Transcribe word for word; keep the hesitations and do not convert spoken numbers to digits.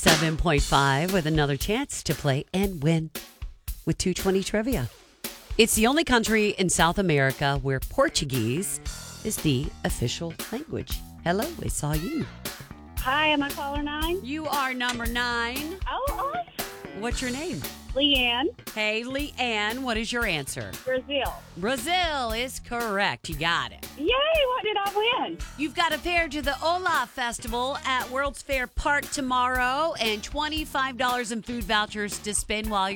seven point five with another chance to play and win with two twenty Trivia. It's the only country in South America where Portuguese is the official language. Hello, I saw you. Hi, am I caller nine? You are number nine. Oh, awesome. What's your name? Leanne, Hey, Leanne, what is your answer? Brazil. Brazil is correct. You got it. Yay, what did I win? You've got a pair to the Olaf Festival at World's Fair Park tomorrow and twenty-five dollars in food vouchers to spend while